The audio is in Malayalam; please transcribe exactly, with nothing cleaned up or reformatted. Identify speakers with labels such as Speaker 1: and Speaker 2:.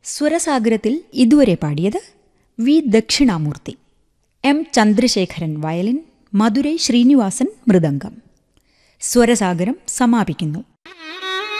Speaker 1: സ്വരസാഗരത്തിൽ ഇതുവരെ പാടിയത് V Dakshinamurthy, M Chandrasekharan violin, Madurai Sreenivasan mridangam. Swarasagaram സമാപിക്കുന്നു.